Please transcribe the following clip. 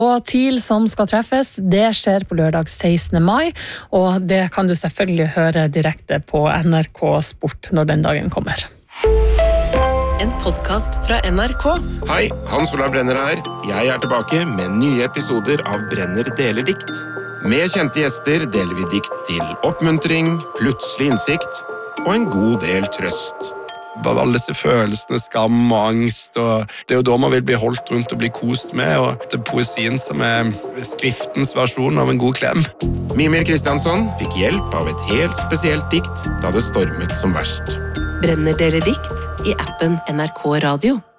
Og TIL som skal treffes, det skjer på lørdag 16. mai, og det kan du selvfølgelig høre direkte på NRK Sport når den dagen kommer. En podcast fra NRK. Hei, Hans Olav Brenner her. Jeg tilbake med nye episoder av Brenner deler dikt. Med kjente gjester deler vi dikt til oppmuntring, plutselig innsikt og en god del trøst. Bare alle disse følelsene, skam og angst, og det jo da man vil bli holdt rundt og bli kost med, og det poesien som skriftens versjon av en god klem. Mimir Kristiansson fikk hjelp av et helt spesielt dikt da det stormet som verst. Brenner deler dikt i appen NRK Radio.